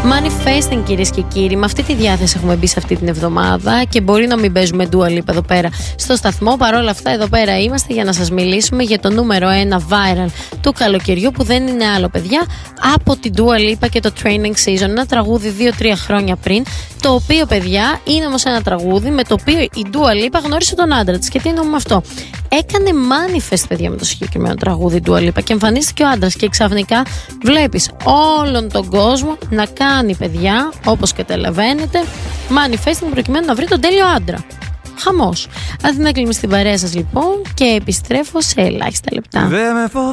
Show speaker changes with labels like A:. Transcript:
A: Manifesting, κυρίες και κύριοι, με αυτή τη διάθεση έχουμε μπει σε αυτή την εβδομάδα και μπορεί να μην παίζουμε Dua Lipa εδώ πέρα στο σταθμό. Παρόλα αυτά, εδώ πέρα είμαστε για να σας μιλήσουμε για το νούμερο 1 viral του καλοκαιριού, που δεν είναι άλλο, παιδιά, από την Dua Lipa και το Training Season. Ένα τραγούδι 2-3 χρόνια πριν, το οποίο, παιδιά, είναι όμως ένα τραγούδι με το οποίο η Dua Lipa γνώρισε τον άντρα της. Και τι εννοούμε αυτό? Έκανε manifest, παιδιά, με το συγκεκριμένο τραγούδι Dua Lipa και εμφανίστηκε ο άντρας και ξαφνικά βλέπεις όλον τον κόσμο να κάνει, παιδιά, όπως καταλαβαίνετε, manifesting προκειμένου να βρει τον τέλειο άντρα. Χαμός. Αθηνά, κλείνουμε στην παρέα σας λοιπόν και επιστρέφω σε ελάχιστα λεπτά.